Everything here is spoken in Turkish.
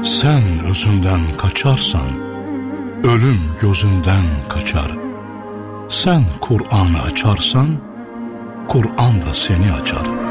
Sen özünden kaçarsan, ölüm gözünden kaçar. Sen Kur'an'ı açarsan, Kur'an da seni açar.